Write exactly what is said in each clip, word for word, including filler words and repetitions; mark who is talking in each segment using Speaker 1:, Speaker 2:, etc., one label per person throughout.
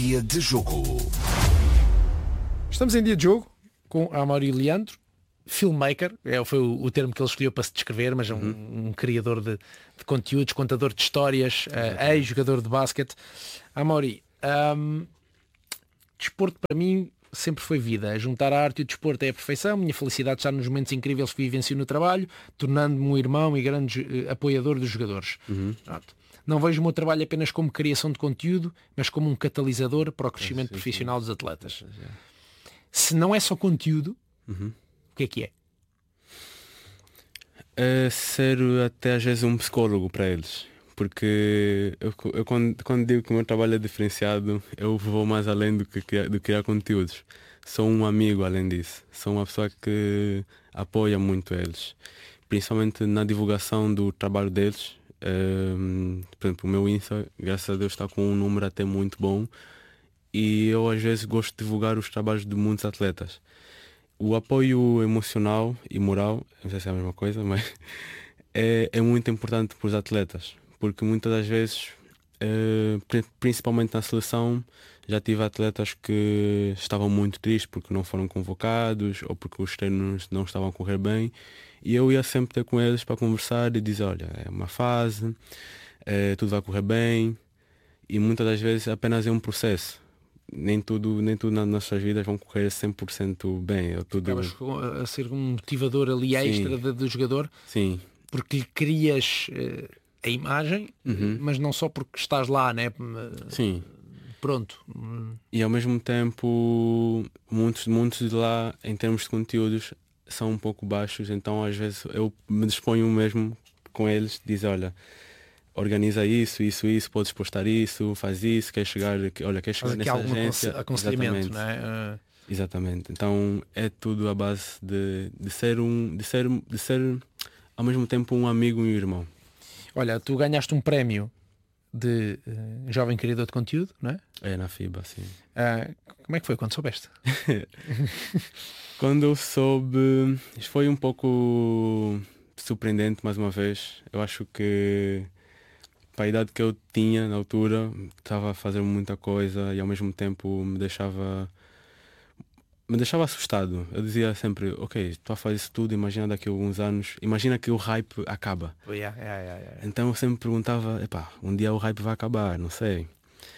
Speaker 1: Dia de Jogo.
Speaker 2: Estamos em dia de jogo com Amaury Leandro, filmmaker, é, foi o, o termo que ele escolheu para se descrever, mas é um, uhum. um criador de, de conteúdos, contador de histórias, uh, ex-jogador de basquete. Amaury, um, desporto para mim sempre foi vida. Juntar a arte e o desporto é a perfeição. Minha felicidade está nos momentos incríveis que vivencio no trabalho, tornando-me um irmão e grande uh, apoiador dos jogadores.
Speaker 3: Uhum.
Speaker 2: Não vejo o meu trabalho apenas como criação de conteúdo, mas como um catalisador para o crescimento
Speaker 3: sim,
Speaker 2: profissional
Speaker 3: sim.
Speaker 2: dos atletas. Se não é só conteúdo,
Speaker 3: uhum.
Speaker 2: o que é que é?
Speaker 3: É ser até às vezes um psicólogo para eles. Porque eu, eu quando, quando digo que o meu trabalho é diferenciado, eu vou mais além do que criar, do criar conteúdos. Sou um amigo além disso. Sou uma pessoa que apoia muito eles. Principalmente na divulgação do trabalho deles. Um, por exemplo, o meu Insta, graças a Deus, está com um número até muito bom. E eu às vezes gosto de divulgar os trabalhos de muitos atletas. O apoio emocional e moral, não sei se é a mesma coisa, mas é, é muito importante para os atletas. Porque muitas das vezes, eh, principalmente na seleção, já tive atletas que estavam muito tristes porque não foram convocados ou porque os treinos não estavam a correr bem. E eu ia sempre ter com eles para conversar e dizer, olha, é uma fase, eh, tudo vai correr bem. E muitas das vezes apenas é um processo. Nem tudo, nem tudo nas nossas vidas vão correr cem por cento bem. É tudo...
Speaker 2: Acabas a ser um motivador ali extra do, do jogador.
Speaker 3: Sim.
Speaker 2: Porque lhe crias uh, a imagem,
Speaker 3: uhum.
Speaker 2: mas não só porque estás lá, né?
Speaker 3: Sim.
Speaker 2: Pronto.
Speaker 3: E ao mesmo tempo, muitos, muitos de lá, em termos de conteúdos, são um pouco baixos. Então às vezes eu me disponho mesmo com eles, dizer, olha, organiza isso, isso, isso, podes postar isso, faz isso, quer chegar, olha, quer chegar nessa agência.
Speaker 2: Aconselhamento, não é? Uh...
Speaker 3: Exatamente. Então é tudo à base de, de ser um, de ser, de ser ao mesmo tempo um amigo e um irmão.
Speaker 2: Olha, tu ganhaste um prémio de uh, jovem criador de conteúdo, não é?
Speaker 3: É, na FIBA, sim.
Speaker 2: Uh, como é que foi quando soubeste?
Speaker 3: Quando eu soube, foi um pouco surpreendente mais uma vez. Eu acho que para a idade que eu tinha na altura, estava a fazer muita coisa e ao mesmo tempo me deixava me deixava assustado. Eu dizia sempre, ok, estou a fazer isso tudo, imagina daqui a alguns anos, imagina que o hype acaba.
Speaker 2: Yeah, yeah, yeah, yeah.
Speaker 3: Então eu sempre perguntava, epá, um dia o hype vai acabar, não sei.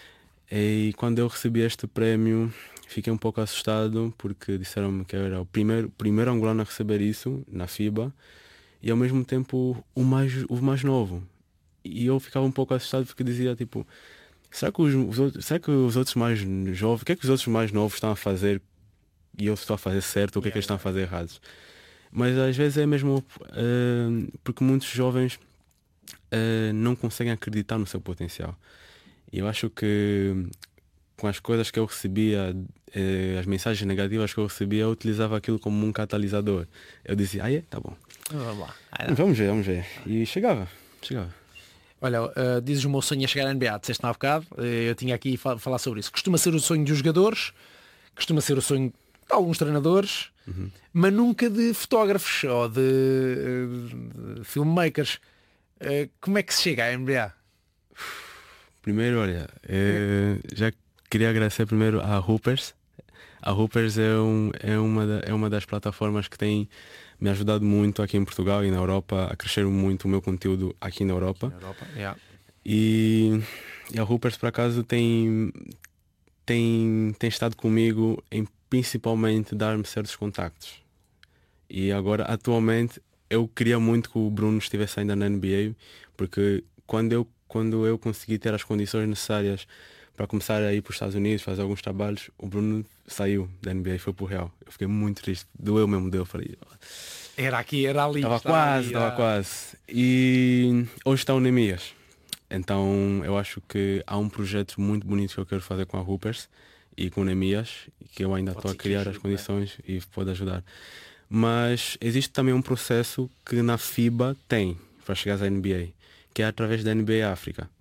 Speaker 3: E quando eu recebi este prémio, fiquei um pouco assustado, porque disseram-me que eu era o primeiro, primeiro angolano a receber isso, na FIBA, e ao mesmo tempo o mais, o mais novo. E eu ficava um pouco assustado porque dizia tipo, será que os, os outros, será que os outros mais jovens, o que é que os outros mais novos estão a fazer e eu estou a fazer certo, ou o que é que eles estão a fazer errados? Mas às vezes é mesmo uh, porque muitos jovens uh, não conseguem acreditar no seu potencial. E eu acho que com as coisas que eu recebia, uh, as mensagens negativas que eu recebia, eu utilizava aquilo como um catalisador. Eu dizia, ah é? Tá bom.
Speaker 2: Vamos lá.
Speaker 3: Vamos ver, vamos ver. E chegava, chegava.
Speaker 2: Olha, uh, dizes o meu sonho é chegar à N B A, disseste há bocado, uh, eu tinha aqui a falar sobre isso. Costuma ser o sonho dos jogadores, costuma ser o sonho de alguns treinadores, uhum. mas nunca de fotógrafos ou de, uh, de filmmakers. Uh, como é que se chega à N B A?
Speaker 3: Primeiro, olha, é, já queria agradecer primeiro à Hoopers. A Hoopers é, um, é, uma da, é uma das plataformas que tem me ajudado muito aqui em Portugal e na Europa a crescer muito o meu conteúdo aqui na Europa.
Speaker 2: Na Europa, yeah.
Speaker 3: E, e a Hoopers por acaso tem, tem, tem estado comigo em principalmente dar-me certos contactos. E agora atualmente eu queria muito que o Bruno estivesse ainda na N B A, porque quando eu, quando eu consegui ter as condições necessárias para começar a ir para os Estados Unidos, fazer alguns trabalhos, o Bruno saiu da N B A e foi para o Real. Eu fiquei muito triste, doeu mesmo, deu, falei...
Speaker 2: Era aqui, era ali.
Speaker 3: Estava quase, estava ah. quase. E hoje está o Neemias. Então eu acho que há um projeto muito bonito que eu quero fazer com a Hoopers e com o Neemias, que eu ainda estou a criar as condições é? e pode ajudar. Mas existe também um processo que na FIBA tem para chegar à N B A, que é através da N B A África.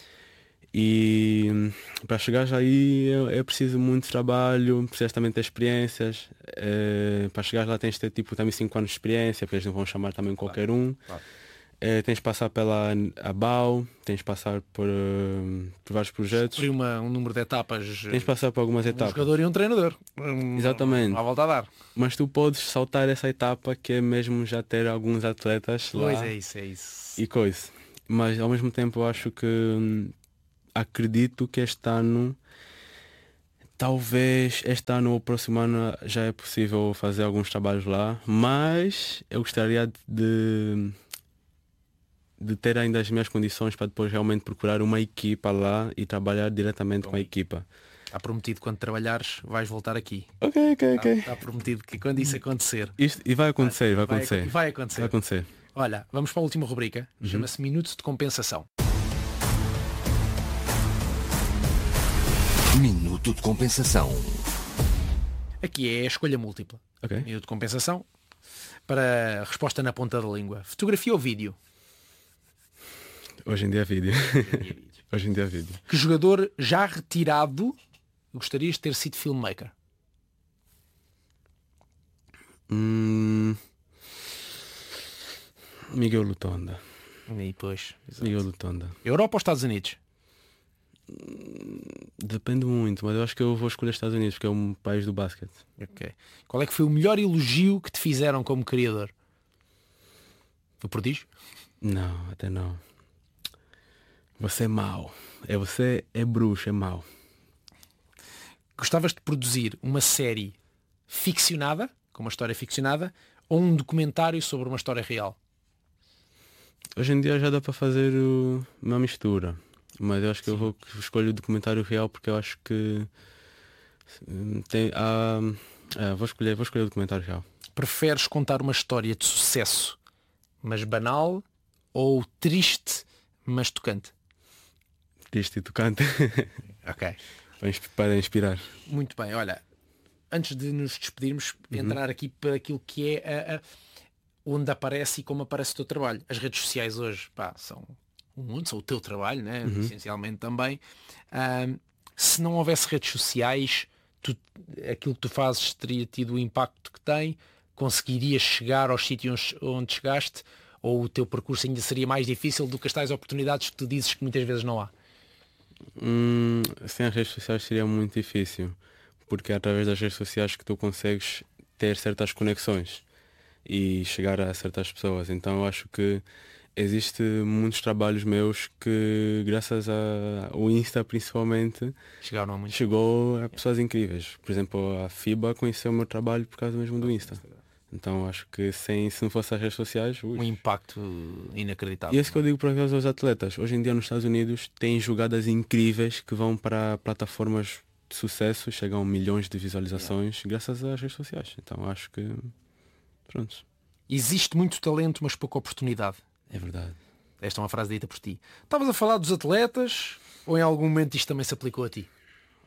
Speaker 3: E para chegar aí é, é preciso muito trabalho, precisas também ter experiências. É, para chegar lá tens de ter tipo também cinco anos de experiência, porque eles não vão chamar também qualquer um. Claro. É, tens de passar pela A B A U, tens de passar por, uh, por vários projetos.
Speaker 2: Por uma, um número de etapas.
Speaker 3: Tens de passar por algumas
Speaker 2: um
Speaker 3: etapas.
Speaker 2: Um jogador e um treinador. Um,
Speaker 3: Exatamente.
Speaker 2: À volta a dar.
Speaker 3: Mas tu podes saltar essa etapa que é mesmo já ter alguns atletas lá.
Speaker 2: Pois é isso, é isso.
Speaker 3: E coisa. Mas ao mesmo tempo eu acho que hum, acredito que este ano, talvez este ano ou próximo ano já é possível fazer alguns trabalhos lá, mas eu gostaria de, de ter ainda as minhas condições para depois realmente procurar uma equipa lá e trabalhar diretamente Bom, com a equipa.
Speaker 2: Está prometido quando trabalhares vais voltar aqui.
Speaker 3: Ok, ok,
Speaker 2: está,
Speaker 3: ok.
Speaker 2: Está prometido que quando isso acontecer.
Speaker 3: Isto, e vai acontecer, vai,
Speaker 2: vai
Speaker 3: acontecer.
Speaker 2: Vai acontecer.
Speaker 3: Vai acontecer.
Speaker 2: Olha, vamos para a última rubrica.
Speaker 3: Uhum.
Speaker 2: Chama-se Minuto de Compensação.
Speaker 1: Minuto de Compensação.
Speaker 2: Aqui é a escolha múltipla.
Speaker 3: Okay.
Speaker 2: Minuto de Compensação. Para a resposta na ponta da língua. Fotografia ou vídeo?
Speaker 3: Hoje em dia é vídeo. Hoje em dia é vídeo.
Speaker 2: Que jogador já retirado gostarias de ter sido filmmaker?
Speaker 3: Hum... Miguel Lutonda.
Speaker 2: E depois,
Speaker 3: Miguel Lutonda.
Speaker 2: Europa ou Estados Unidos?
Speaker 3: Depende muito, mas eu acho que eu vou escolher Estados Unidos, porque é um país do basquete.
Speaker 2: Okay. Qual é que foi o melhor elogio que te fizeram como criador? O prodígio?
Speaker 3: Não, até não. Você é mau. É você é bruxo, é mau.
Speaker 2: Gostavas de produzir uma série ficcionada, com uma história ficcionada, ou um documentário sobre uma história real?
Speaker 3: Hoje em dia já dá para fazer o... uma mistura, mas eu acho que Sim. eu vou escolher o documentário real porque eu acho que tem ah, ah, vou escolher vou escolher o documentário real.
Speaker 2: Preferes contar uma história de sucesso, mas banal, ou triste, mas tocante?
Speaker 3: Triste e tocante.
Speaker 2: Ok.
Speaker 3: Para inspirar.
Speaker 2: Muito bem, olha, antes de nos despedirmos, uhum. entrar aqui para aquilo que é a, a onde aparece e como aparece o teu trabalho. As redes sociais hoje, pá, são um mundo, são o teu trabalho, né? Uhum. Essencialmente também. Um, se não houvesse redes sociais, tu, aquilo que tu fazes teria tido o impacto que tem, conseguirias chegar aos sítios onde chegaste, ou o teu percurso ainda seria mais difícil do que as tais oportunidades que tu dizes que muitas vezes não há?
Speaker 3: Hum, sem as redes sociais seria muito difícil, porque é através das redes sociais que tu consegues ter certas conexões e chegar a certas pessoas. Então eu acho que existe muitos trabalhos meus que, graças ao Insta principalmente,
Speaker 2: chegaram a muito.
Speaker 3: chegou a pessoas incríveis. Por exemplo, a FIBA conheceu o meu trabalho por causa mesmo do Insta. Então acho que sem, se não fosse as redes sociais... Ui.
Speaker 2: Um impacto inacreditável.
Speaker 3: E é isso que eu digo para os atletas. Hoje em dia nos Estados Unidos tem jogadas incríveis que vão para plataformas de sucesso, chegam a milhões de visualizações yeah. graças às redes sociais. Então acho que... Pronto.
Speaker 2: Existe muito talento, mas pouca oportunidade.
Speaker 3: É verdade.
Speaker 2: Esta é uma frase dita por ti. Estavas a falar dos atletas ou em algum momento isto também se aplicou a ti?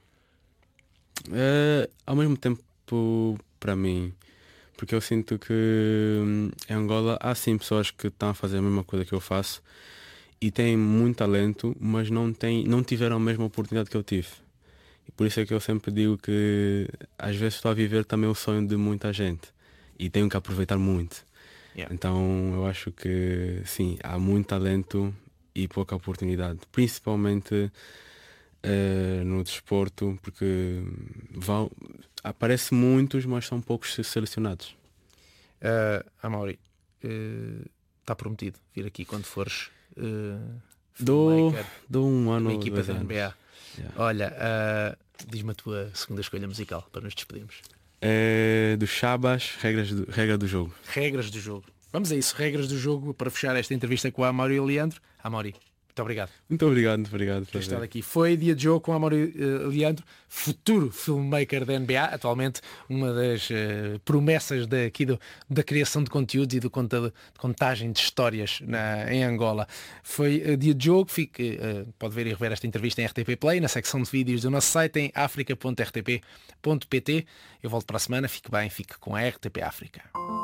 Speaker 3: É, ao mesmo tempo para mim, porque eu sinto que em Angola há sim pessoas que estão a fazer a mesma coisa que eu faço e têm muito talento, mas não, têm, não tiveram a mesma oportunidade que eu tive. E por isso é que eu sempre digo que às vezes estou a viver também o sonho de muita gente e tenho que aproveitar muito. Yeah. Então eu acho que sim, há muito talento e pouca oportunidade, principalmente uh, no desporto, porque vão, aparece muitos, mas são poucos selecionados.
Speaker 2: Uh, Amaury, está uh, prometido vir aqui quando fores uh,
Speaker 3: dou, dou um ano
Speaker 2: uma equipa da N B A.
Speaker 3: Yeah.
Speaker 2: Olha, uh, diz-me a tua segunda escolha musical para nos despedirmos.
Speaker 3: É do Shabazz, regras do, regra do jogo.
Speaker 2: Regras do jogo. Vamos a isso, regras do jogo, para fechar esta entrevista com a Amaury e o Leandro. Amaury, muito obrigado.
Speaker 3: Muito obrigado, muito obrigado
Speaker 2: por estar aqui. Foi Dia de Jogo com a Amaury uh, Leandro, futuro filmmaker da N B A, atualmente uma das uh, promessas daqui do, da criação de conteúdos e do conta, de contagem de histórias na, em Angola. Foi uh, Dia de Jogo, fique, uh, pode ver e rever esta entrevista em R T P Play, na secção de vídeos do nosso site em africa ponto r t p ponto p t. Eu volto para a semana, fique bem, fique com a R T P África.